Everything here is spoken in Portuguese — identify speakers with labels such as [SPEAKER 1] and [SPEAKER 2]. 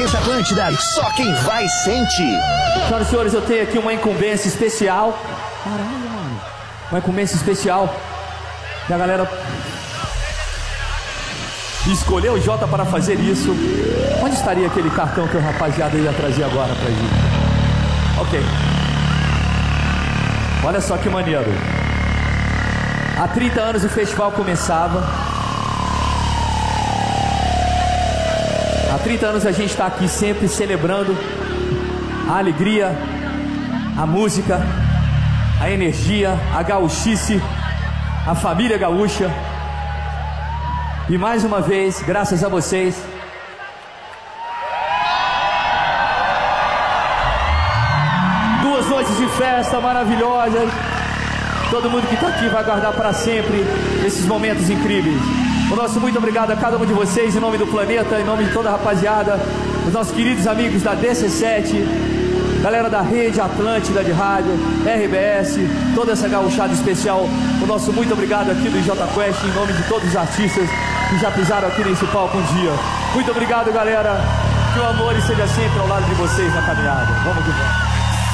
[SPEAKER 1] Planeta Atlântida, só quem vai sente.
[SPEAKER 2] Senhoras e senhores, eu tenho aqui uma incumbência especial. Caralho, mano. Uma incumbência especial. E a galera escolheu o Jota para fazer isso. Onde estaria aquele cartão que o rapaziada ia trazer agora pra gente? Ok. Olha só que maneiro. Há 30 anos o festival começava. Há 30 anos a gente está aqui sempre celebrando a alegria, a música, a energia, a gauchice, a família gaúcha. E mais uma vez, graças a vocês, duas noites de festa maravilhosas. Todo mundo que está aqui vai guardar para sempre esses momentos incríveis. O nosso muito obrigado a cada um de vocês, em nome do planeta, em nome de toda a rapaziada, os nossos queridos amigos da DC7, galera da Rede Atlântida de Rádio, RBS, toda essa gauchada especial. O nosso muito obrigado aqui do Jota Quest, em nome de todos os artistas que já pisaram aqui nesse palco um dia. Muito obrigado, galera. Que o amor seja sempre ao lado de vocês na caminhada. Vamos que vamos.